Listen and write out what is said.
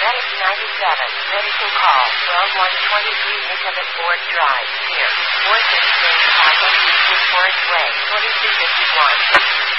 Medic 97, medical call, 12123 Nicholas Ford Drive, here, Fort Exchange Plaza, Eastwood Forest Way, 2251.